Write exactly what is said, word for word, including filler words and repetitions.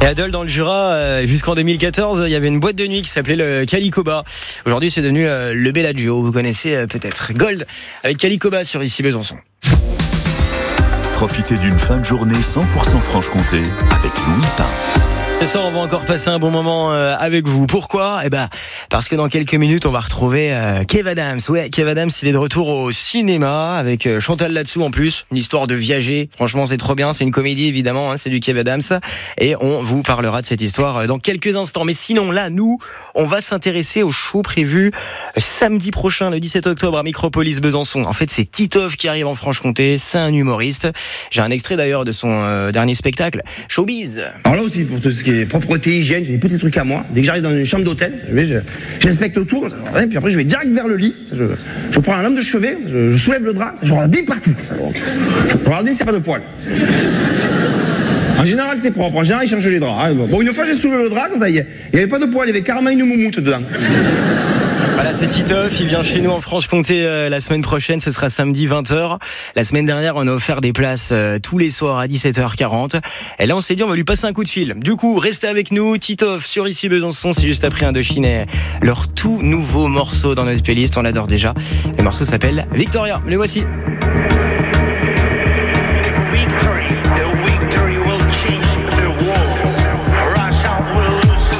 Et à Dole dans le Jura, euh, jusqu'en deux mille quatorze, il y avait une boîte de nuit qui s'appelait le Calicoba. Aujourd'hui, c'est devenu euh, le Bellagio. Vous connaissez euh, peut-être Gold avec Calicoba sur Ici Besançon. Profitez d'une fin de journée cent pour cent Franche-Comté avec Louis Pain. Ce soir, on va encore passer un bon moment euh, avec vous. Pourquoi ? Eh ben, parce que dans quelques minutes, on va retrouver euh, Kev Adams. Ouais, Kev Adams, il est de retour au cinéma avec euh, Chantal là-dessous en plus. Une histoire de viager. Franchement, c'est trop bien. C'est une comédie, évidemment. Hein, c'est du Kev Adams. Et on vous parlera de cette histoire euh, dans quelques instants. Mais sinon, là, nous, on va s'intéresser au show prévu euh, samedi prochain, le dix-sept octobre, à Micropolis Besançon. En fait, c'est Titov qui arrive en Franche-Comté. C'est un humoriste. J'ai un extrait d'ailleurs de son euh, dernier spectacle, Showbiz. Alors là aussi, pour tout ce qui est propreté, hygiène, j'ai des petits trucs à moi. Dès que j'arrive dans une chambre d'hôtel, je vais, je, j'inspecte autour, et puis après je vais direct vers le lit. Je, je prends un lame de chevet, je, je soulève le drap, je regarde bien partout. Je regarde bien s'il n'y a pas de poils. En général, c'est propre. En général, ils changent les draps. Hein. Bon, une fois, j'ai soulevé le drap, il n'y avait pas de poils, il y avait carrément une moumoute dedans. Voilà, c'est Titoff, il vient chez nous en Franche-Comté euh, la semaine prochaine, ce sera samedi vingt heures. La semaine dernière, on a offert des places euh, tous les soirs à dix-sept heures quarante. Et là, on s'est dit, on va lui passer un coup de fil. Du coup, restez avec nous, Titoff sur Ici Besançon, c'est juste après Indochine et leur tout nouveau morceau dans notre playlist, on l'adore déjà. Le morceau s'appelle Victoria, le voici.